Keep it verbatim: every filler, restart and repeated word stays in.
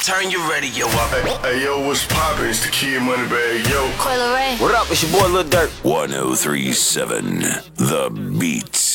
turn your radio up. Hey, hey yo, what's poppin'? It's the Kid Moneybag, yo. Coil Ray. What up? It's your boy Lil Durk. one oh three point seven The Beats.